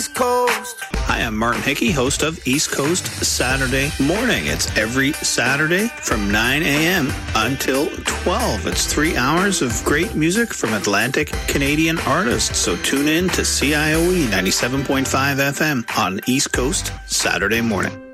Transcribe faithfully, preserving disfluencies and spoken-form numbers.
Coast. Hi, I'm Martin Hickey, host of East Coast Saturday Morning. It's every Saturday from nine a.m. until twelve. It's three hours of great music from Atlantic Canadian artists. So tune in to C I O E ninety-seven point five F M on East Coast Saturday Morning.